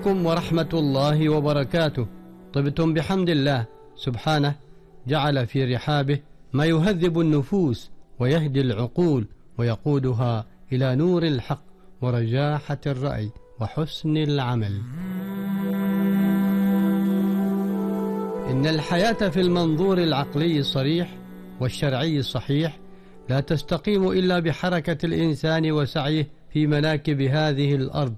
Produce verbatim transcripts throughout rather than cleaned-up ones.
عليكم ورحمة الله وبركاته. طبتم بحمد الله سبحانه، جعل في رحابه ما يهذب النفوس ويهدي العقول ويقودها إلى نور الحق ورجاحة الرأي وحسن العمل. إن الحياة في المنظور العقلي الصريح والشرعي الصحيح لا تستقيم إلا بحركة الإنسان وسعيه في مناكب هذه الأرض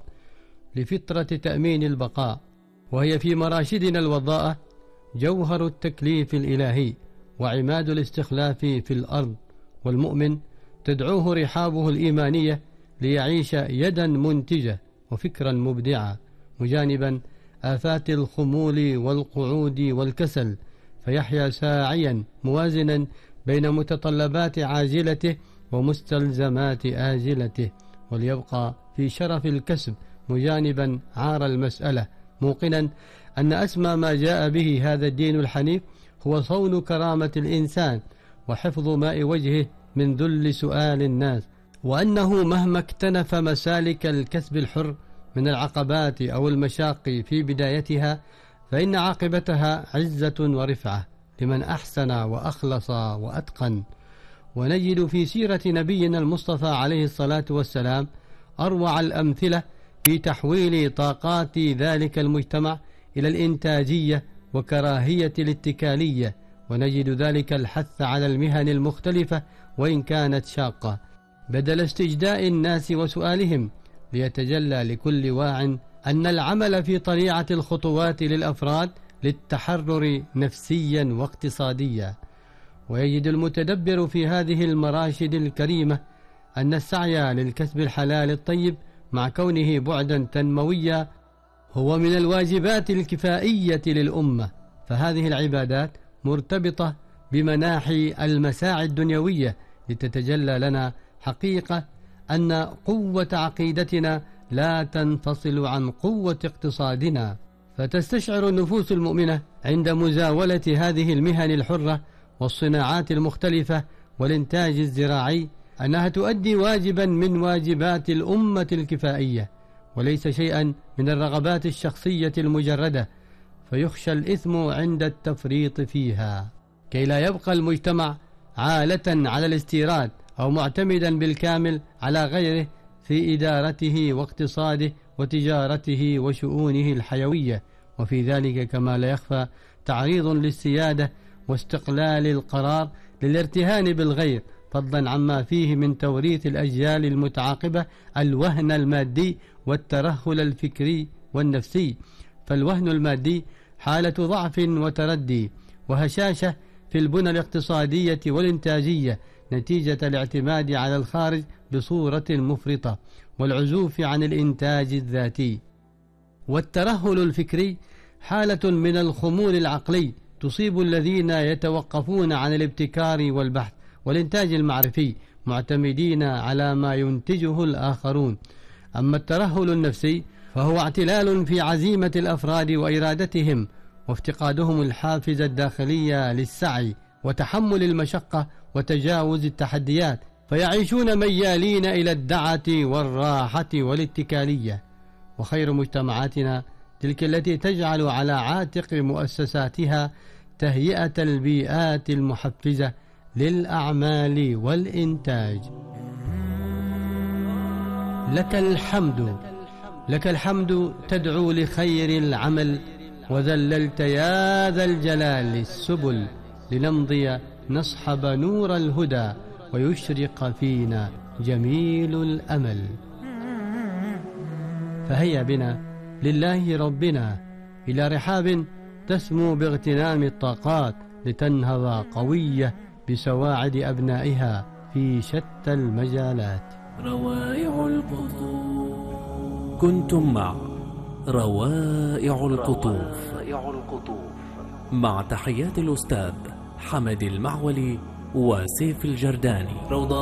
لفطرة تأمين البقاء، وهي في مراشدنا الوضاءة جوهر التكليف الإلهي وعماد الاستخلاف في الأرض، والمؤمن تدعوه رحابه الإيمانية ليعيش يدا منتجة وفكرا مبدعا مجانبا آفات الخمول والقعود والكسل، فيحيا ساعيا موازنا بين متطلبات عاجلته ومستلزمات آجلته، وليبقى في شرف الكسب مجانبا عار المسألة، موقنا أن أسمى ما جاء به هذا الدين الحنيف هو صون كرامة الإنسان وحفظ ماء وجهه من ذل سؤال الناس، وأنه مهما اكتنف مسالك الكسب الحر من العقبات أو المشاق في بدايتها فإن عاقبتها عزة ورفعة لمن أحسن وأخلص وأتقن. ونجد في سيرة نبينا المصطفى عليه الصلاة والسلام أروع الأمثلة في تحويل طاقات ذلك المجتمع إلى الإنتاجية وكراهية الاتكالية، ونجد ذلك الحث على المهن المختلفة وإن كانت شاقة بدل استجداء الناس وسؤالهم، ليتجلى لكل واع أن العمل في طليعة الخطوات للأفراد للتحرر نفسيا واقتصاديا. ويجد المتدبر في هذه المراشد الكريمة أن السعي للكسب الحلال الطيب مع كونه بعدا تنمويا هو من الواجبات الكفائية للأمة، فهذه العبادات مرتبطة بمناحي المساعي الدنيوية لتتجلى لنا حقيقة أن قوة عقيدتنا لا تنفصل عن قوة اقتصادنا، فتستشعر النفوس المؤمنة عند مزاولة هذه المهن الحرة والصناعات المختلفة والإنتاج الزراعي أنها تؤدي واجبا من واجبات الأمة الكفائية وليس شيئا من الرغبات الشخصية المجردة، فيخشى الإثم عند التفريط فيها كي لا يبقى المجتمع عالة على الاستيراد أو معتمدا بالكامل على غيره في إدارته واقتصاده وتجارته وشؤونه الحيوية، وفي ذلك كما لا يخفى تعريض للسيادة واستقلال القرار للارتهان بالغير، فضلا عما فيه من توريث الأجيال المتعاقبة الوهن المادي والترهل الفكري والنفسي. فالوهن المادي حالة ضعف وتردي وهشاشة في البنى الاقتصادية والإنتاجية نتيجة الاعتماد على الخارج بصورة مفرطة والعزوف عن الإنتاج الذاتي. والترهل الفكري حالة من الخمول العقلي تصيب الذين يتوقفون عن الابتكار والبحث والإنتاج المعرفي معتمدين على ما ينتجه الآخرون. أما الترهل النفسي فهو اعتلال في عزيمة الأفراد وإرادتهم وافتقادهم الحافز الداخلية للسعي وتحمل المشقة وتجاوز التحديات، فيعيشون ميالين إلى الدعة والراحة والاتكالية. وخير مجتمعاتنا تلك التي تجعل على عاتق مؤسساتها تهيئة البيئات المحفزة للأعمال والإنتاج. لك الحمد، لك الحمد تدعو لخير العمل، وذللت يا ذا الجلال السبل لنمضي نصحب نور الهدى ويشرق فينا جميل الأمل. فهيا بنا لله ربنا إلى رحاب تسمو باغتنام الطاقات لتنهض قوية بسواعد أبنائها في شتى المجالات. روائع القطوف. كنتم مع روائع القطوف مع تحيات الأستاذ حمد المعولي وسيف الجرداني.